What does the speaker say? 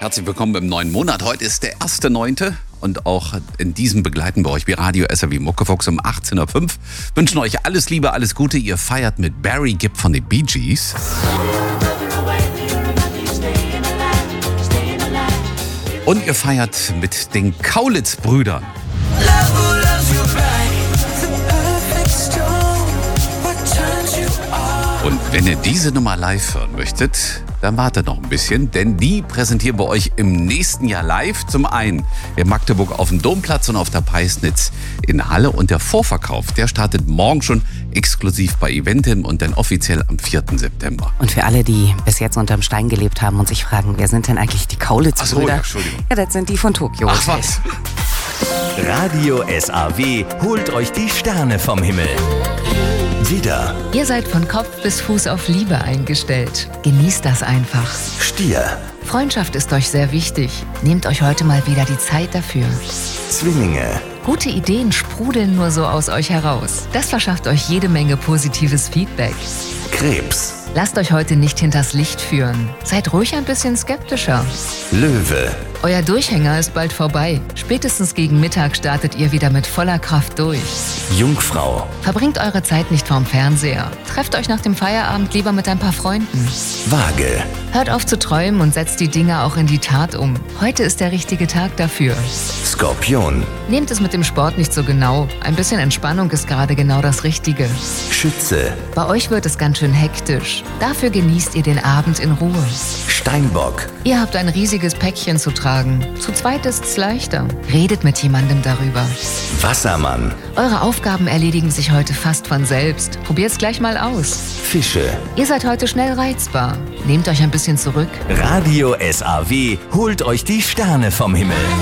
Herzlich willkommen im neuen Monat. Heute ist der 1.9. und auch in diesem begleiten wir euch wie Radio SAW Muckefuchs um 18.05 Uhr. Wünschen euch alles Liebe, alles Gute. Ihr feiert mit Barry Gibb von den Bee Gees. Und ihr feiert mit den Kaulitz-Brüdern. Und wenn ihr diese Nummer live hören möchtet, dann wartet noch ein bisschen, denn die präsentieren wir euch im nächsten Jahr live. Zum einen in Magdeburg auf dem Domplatz und auf der Peisnitz in Halle. Und der Vorverkauf, der startet morgen schon exklusiv bei Eventim und dann offiziell am 4. September. Und für alle, die bis jetzt unterm Stein gelebt haben und sich fragen, wer sind denn eigentlich die Kaulitz-Brüder? Ach so, ja, Entschuldigung. Ja, das sind die von Tokio. Ach was. Radio SAW holt euch die Sterne vom Himmel. Widder, Ihr seid von Kopf bis Fuß auf Liebe eingestellt. Genießt das einfach. Stier, Freundschaft ist euch sehr wichtig. Nehmt euch heute mal wieder die Zeit dafür. Zwillinge, Gute Ideen sprudeln nur so aus euch heraus. Das verschafft euch jede Menge positives Feedback. Krebs, Lasst euch heute nicht hinters Licht führen. Seid ruhig ein bisschen skeptischer. Löwe, Euer Durchhänger ist bald vorbei. Spätestens gegen Mittag startet ihr wieder mit voller Kraft durch. Jungfrau, Verbringt eure Zeit nicht vorm Fernseher. Trefft euch nach dem Feierabend lieber mit ein paar Freunden. Waage, Hört auf zu träumen und setzt die Dinge auch in die Tat um. Heute ist der richtige Tag dafür. Skorpion, Nehmt es mit dem Sport nicht so genau. Ein bisschen Entspannung ist gerade genau das Richtige. Schütze, Bei euch wird es ganz schön hektisch. Dafür genießt ihr den Abend in Ruhe. Steinbock, Ihr habt ein riesiges Päckchen zu tragen. Zu zweit ist's leichter. Redet mit jemandem darüber. Wassermann, Eure Aufgaben erledigen sich heute fast von selbst. Probiert's gleich mal aus. Fische. Ihr seid heute schnell reizbar. Nehmt euch ein bisschen zurück. Radio SAW holt euch die Sterne vom Himmel.